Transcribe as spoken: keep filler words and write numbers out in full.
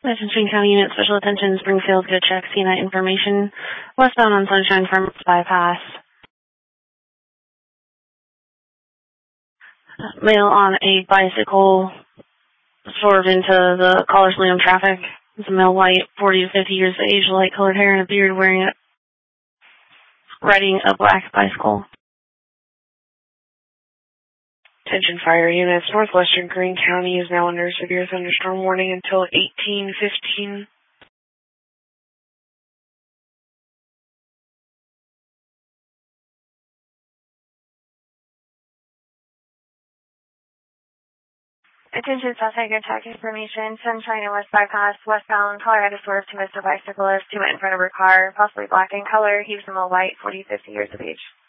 Attention County Unit Special Attention, Springfield, go check C N I information. Westbound on Sunshine Farm bypass. Male on a bicycle swerved into the College Lane traffic. It's a male, white, forty to fifty years of age, light colored hair and a beard, wearing a, riding a black bicycle. Attention fire units, northwestern Greene County is now under severe thunderstorm warning until eighteen fifteen. Attention Southside, go check information. Sunshine and West bypass, westbound Colorado swerve to Mister Bicyclist, who went in front of her car, possibly black in color. He was a male, white, forty to fifty years of age.